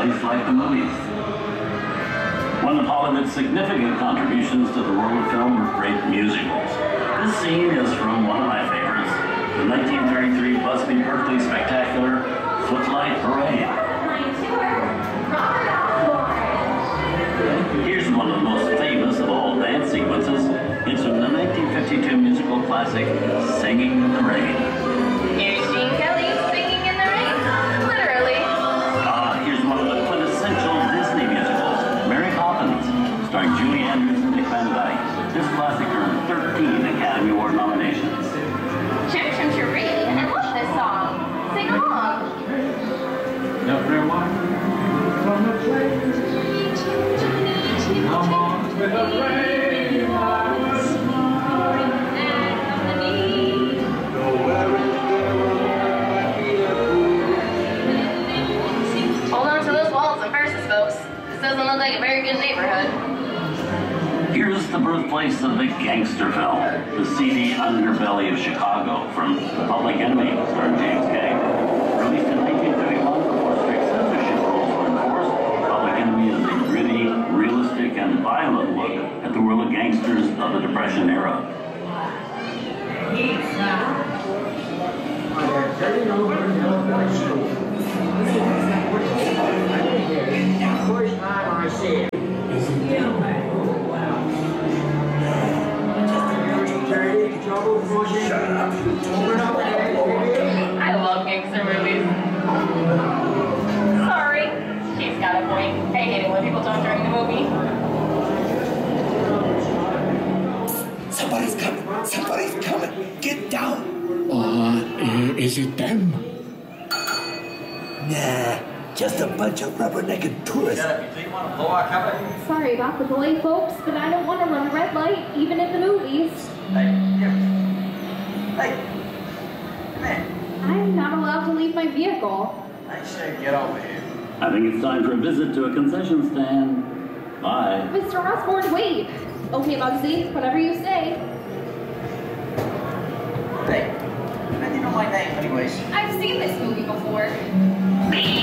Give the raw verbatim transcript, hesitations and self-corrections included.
place like the movies. One of Hollywood's significant contributions to the world of film were great musicals. This scene is from one of my favorites, the nineteen thirty-three Busby Berkeley spectacular, Footlight Parade. Here's one of the most famous of all dance sequences. It's from the nineteen fifty-two musical classic, Singing in the Rain. Here's Gene Kelly singing in the rain, literally. Ah, here's one of the quintessential Disney musicals, Mary Poppins, starring Julie Andrews and Dick Van Dyke. This classic earned thirteen Academy Award nominations. Chim Chim Cheree, I love this song. Sing along. Everyone from the place, come on with the rain, I was mine. Hold on to those walls and purses, folks. This doesn't look like a very good neighborhood. Here's the birthplace of the gangster film, the seedy underbelly of Chicago, from The Public Enemy, starring James Kay. Released in nineteen thirty-one before strict censorship rules were enforced, Public Enemy is a gritty, realistic, and violent look at the world of gangsters of the Depression era. First time I see it. I love gangster movies. Sorry. She's got a point. I hate it when people talk during the movie. Somebody's coming. Somebody's coming. Get down. Uh, is it them? Nah, just a bunch of rubbernecked tourists. Sorry about the delay, folks, but I don't want to run a red light, even in the movies. Hey, hey, man. I'm not allowed to leave my vehicle. I say get over here. I think it's time for a visit to a concession stand. Bye. Mister Osborne, wait. Okay, Bugsy, whatever you say. Hey, how do you know my name anyways? I've seen this movie before. Me